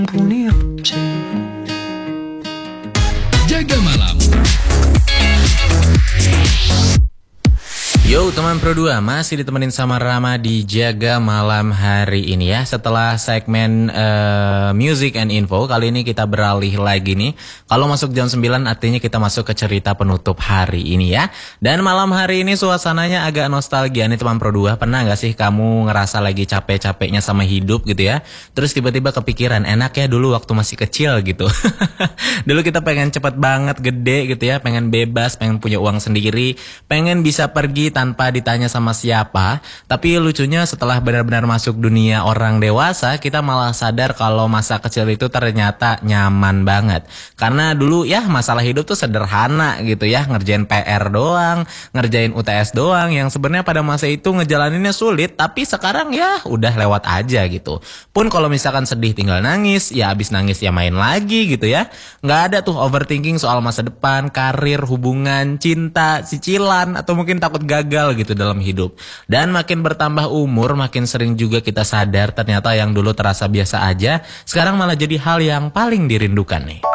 Ampuni 없지. Jaga malam. Yo teman Pro 2, masih ditemenin sama Rama di Jaga Malam hari ini ya. Setelah segmen Music and Info, kali ini kita beralih lagi nih. Kalau masuk jam 9 artinya kita masuk ke cerita penutup hari ini ya. Dan malam hari ini suasananya agak nostalgia nih teman Pro 2. Pernah gak sih kamu ngerasa lagi capek-capeknya sama hidup gitu ya? Terus tiba-tiba kepikiran, enak ya dulu waktu masih kecil gitu. Dulu kita pengen cepet banget gede gitu ya, pengen bebas, pengen punya uang sendiri, pengen bisa pergi tanpa ditanya sama siapa. Tapi lucunya setelah benar-benar masuk dunia orang dewasa, kita malah sadar kalau masa kecil itu ternyata nyaman banget. Karena dulu ya masalah hidup tuh sederhana gitu ya, ngerjain PR doang, ngerjain UTS doang, yang sebenarnya pada masa itu ngejalaninnya sulit, tapi sekarang ya udah lewat aja gitu. Pun kalau misalkan sedih tinggal nangis, ya abis nangis ya main lagi gitu ya. Nggak ada tuh overthinking soal masa depan, karir, hubungan, cinta, cicilan, atau mungkin takut gagal gitu dalam hidup. Dan makin bertambah umur, makin sering juga kita sadar ternyata yang dulu terasa biasa aja, sekarang malah jadi hal yang paling dirindukan nih.